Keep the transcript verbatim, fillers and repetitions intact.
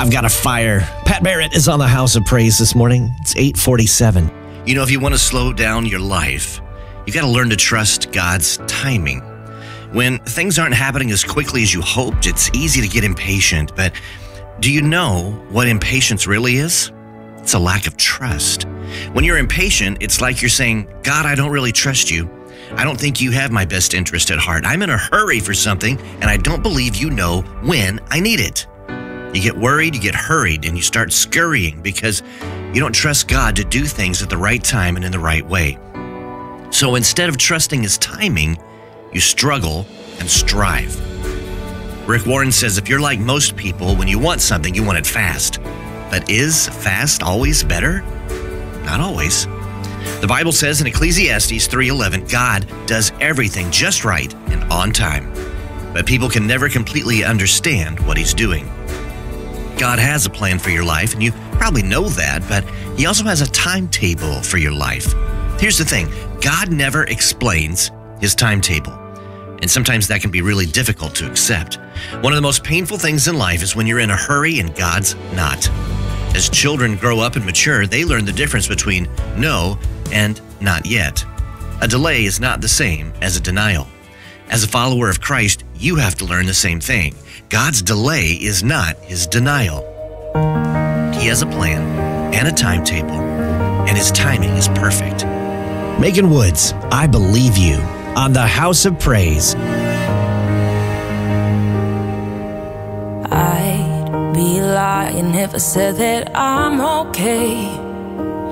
I've got a fire. Pat Barrett is on the House of Praise this morning. It's eight forty-seven. You know, if you want to slow down your life, you got to learn to trust God's timing. When things aren't happening as quickly as you hoped, it's easy to get impatient. But do you know what impatience really is? It's a lack of trust. When you're impatient, it's like you're saying, God, I don't really trust you. I don't think you have my best interest at heart. I'm in a hurry for something, and I don't believe you know when I need it. You get worried, you get hurried, and you start scurrying because you don't trust God to do things at the right time and in the right way. So instead of trusting His timing, you struggle and strive. Rick Warren says if you're like most people, when you want something, you want it fast. But is fast always better? Not always. The Bible says in Ecclesiastes three eleven, God does everything just right and on time. But people can never completely understand what He's doing. God has a plan for your life, and you probably know that, but He also has a timetable for your life. Here's the thing, God never explains His timetable, and sometimes that can be really difficult to accept. One of the most painful things in life is when you're in a hurry and God's not. As children grow up and mature, they learn the difference between no and not yet. A delay is not the same as a denial. As a follower of Christ, you have to learn the same thing. God's delay is not His denial. He has a plan and a timetable, and His timing is perfect. Megan Woods, I Believe You, on the House of Praise. I'd be lying if I said that I'm okay.